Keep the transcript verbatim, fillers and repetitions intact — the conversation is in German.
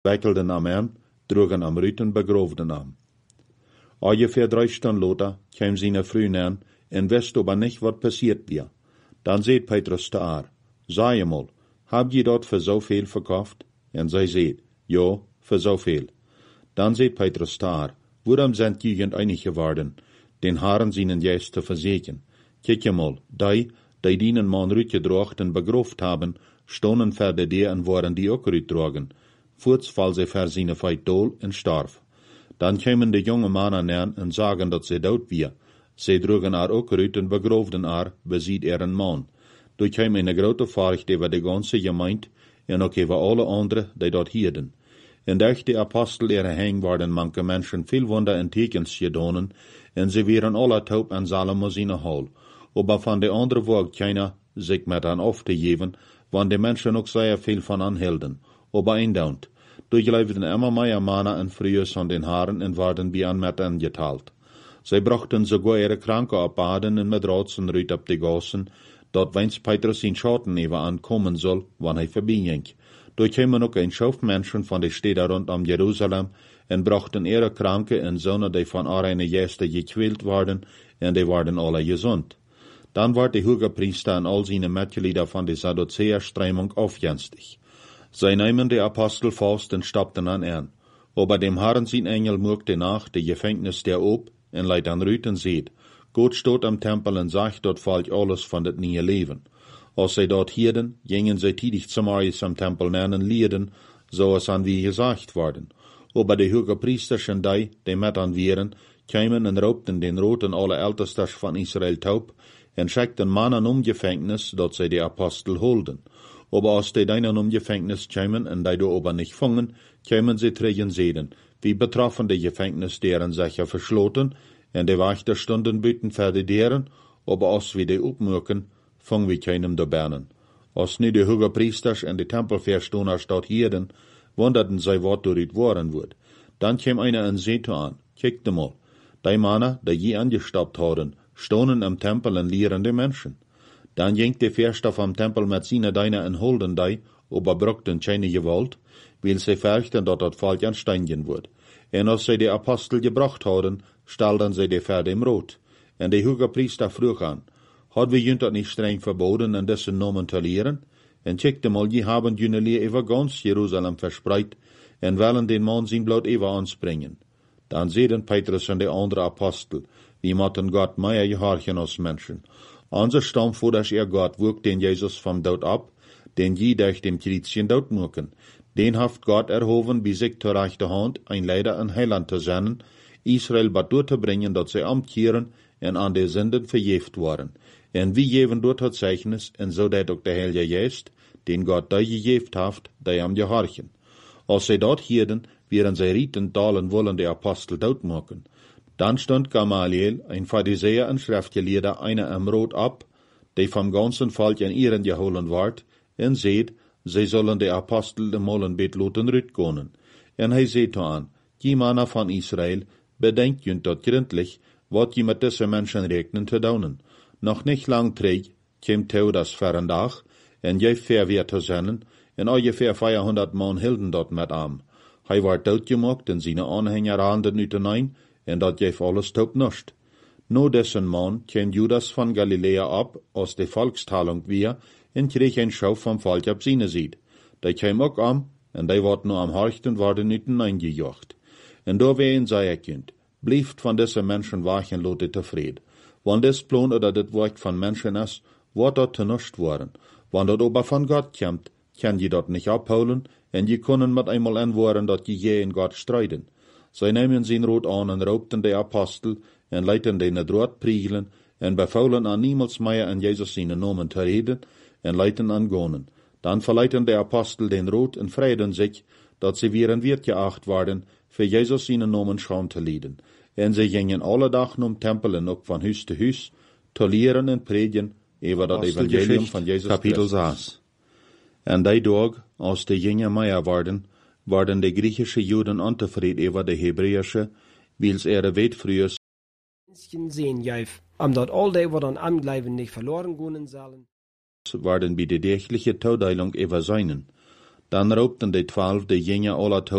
wickelden am Arm, droegen am Rüten begroofden am. Ungefähr drei Stunden later kwam seine Früh an en wist aber nicht, wat passiert wir. Dann seht Petrus zu haar, sei mal, habt ihr dort für so viel verkauft? En zij seht, ja, für so viel. Dann seht Petrus zu haar, warum sind Jugend einig geworden, den Haaren seinen Geist zu verseken? Kijk mal, die, die dienen man rütgedrocht en begroft haben, stonden verder die en waren die ook rütdrogen. Voorts val ze ver seine feit dool en starf. Dann kämen die jonge mannen an en sagen dat ze dood wie. Ze droegen haar ook rüt en begroofden haar, beziet er een man. Door kwam een grote furcht over de ganze gemeente en ook over alle anderen die dat hielden. En durch de apostel ihre heng waren manche mensen veel wunder en tekens gedonen, en ze waren alle taub aan Salomo seine hal. Aber van de andere woog keiner zich met aan af te geven, want de mensen ook zeer veel van aanhielden. Aber eindaunt, durchleefden immer mehr mannen en vrouwen aan den haren en waren bij aan met aan getalt. Zij brachten sogar ihre Kranke op baden en met roodsen ruit op de gassen, dat wens Petrus in Schatten even aankomen zal, wanneer hij voorbij ging. Door kwamen ook een schof mensen van de steden rondom Jeruzalem en brachten ihre Kranke en zonen die van arme Gäste gekwält waren, en die waren alle gezond. Dan werd de hoge priester en al zijn metgelieden van de Sadduzäer-Strömung aufjenstig. Zij namen de apostel vast en stapten aan aan. Aber dem Herrn sein Engel murkte nach, de Gefängnis der op, en leidt aan Rüten seht, Gott steht am Tempel en sagt, dort fällt alles von det nieuwe Leben. Als zij dort hielden, gingen zij tidig zum Marius am Tempel nennen lieden, so es an wie gesagt worden. Aber de hoge priesters en die, die met an wieren, kwamen en raubten den roten alle Ältesters van Israel taub, en schickten mannen um Gefängnis, dat zij de Apostel holden. Aber als die deinen um Gefängnis kämen en die du aber nicht fangen, kämen sie trägen sehen, wie betroffen die Gefängnis deren Sache verschloten, en de Wächter stunden büten für die deren, aber als wir die opmerken, fangen wir keinem da bernen. Als nu de hoge priesters en de tempelverstoners dort hielden, wunderten zij wat door het worden wordt. Dan kwam einer en zei toe aan, kijk de mal, die mannen, die je angestappt hadden, stonden am Tempel en leeren de mensen. Dan ging de Verstoff am Tempel met seine Deine en holden die, aber brockten keine Gewalt, weil sie fürchten, dat dat Volk ansteigen wird. En als sie de Apostel gebracht hadden, stelden sie de Pferde im Rot. En de hoge priester vroeg aan, had we junt dat niet streng verboden, en dessen Namen te leren? En checkte mal, die haben jene Leer über ganz Jerusalem verspreit, en willen den Mann zijn bloed even aanspringen. Dan zeiden Petrus en de andere Apostel, wie mochten Gott mehr gehorchen als Menschen. Unser Stammvorders er Gott wirkt den Jesus vom Dood ab, den je durch dem Christen Dood moeken. Den haft Gott erhoven, bij zich ter rechte hand, ein Leider en Heiland te zenden, Israel bad door te brengen, dat zij omkeren en aan de zinden verjeft worden. En wie geven door het Zeichnis, en zo dat ook de Heilige Geest, den Gott die gegeft haft, die am gehorchen. Als zij dat hielden, wären zij rieten talen wollen de Apostel dood maken. Dan stond Gamaliel, ein Pharisäer en Schriftgelehrter, einer am Rot ab, die vom ganzen Volk in ihren geholen ward, en seht, sie sollen de Apostel de Molenbeet loten rütgonen. En hij seht aan, die Männer van Israel, bedenkt junt dat gründlich, wat je met deze mensen rekenen te doen. Nog niet lang terug, kwam Teudas verren dag, en jij ver weer te zenden, en ungefähr vierhonderd man hielden dat met am. Hij werd doodgemaakt en zijn aanhanger handen uitenein, en dat geef alles top nust. No dessen man kwam Judas van Galilea ab, als de volkstalung weer, en kreeg een schouw van volk op zijn ziet. Die kwam ook am, en die wordt nu am harchten worden uitenein gejocht. En daar ween zei ik kind, blijft van deze mensen wachen lote tevreden. Want des plan oder dit werk van mensen is, wordt dat te nust worden. Want dat aber van God komt, kan je dat niet abholen, en je kunnen met eenmaal aanwoorden dat je je in God strijden. Zij nemen zijn rood aan en raubten de Apostel, en leiten den het rood priegelen, en bevouwen aan niemals meer in Jezus zijn namen te reden, en leiten aan gonen. Dan verleiten de Apostel den rood en vreden zich, dat ze weer een weert geacht worden, voor Jezus zijn namen schaam te lijden. En ze gingen alle dagen om Tempel en ook van huis te huis, te leren en predigen, over dat Evangelium van Jezus Kapitel zes. En die dag, als de jonge meer worden, waren de Griechische Juden ontevreden over de Hebreeuwse, wils er weet vroeger sehen juif, omdat al die wat aan aanblijven niet verloren gaan zullen. Waren bij de dergelijke toedeling over zijnen. Dan roepten de twaalf de jenja alle